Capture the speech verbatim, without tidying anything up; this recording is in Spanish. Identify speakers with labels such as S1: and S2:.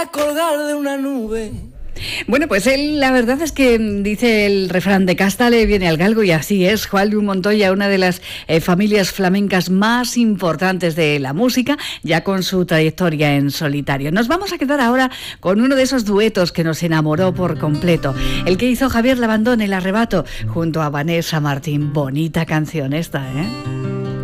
S1: colgar de una nube.
S2: Bueno, pues él, la verdad es que dice el refrán de casta le viene al galgo, y así es. Juan Luis Montoya, una de las eh, familias flamencas más importantes de la música, ya con su trayectoria en solitario. Nos vamos a quedar ahora con uno de esos duetos que nos enamoró por completo, el que hizo Javier Labandón, El Arrebato, junto a Vanessa Martín. Bonita canción esta, ¿eh?